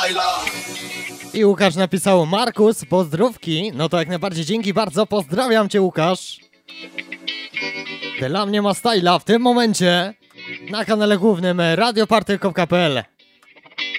I Łukasz napisał: Markus, pozdrówki. No to jak najbardziej dzięki bardzo, pozdrawiam cię, Łukasz. Dla mnie ma styla w tym momencie na kanale głównym radioparty.pl.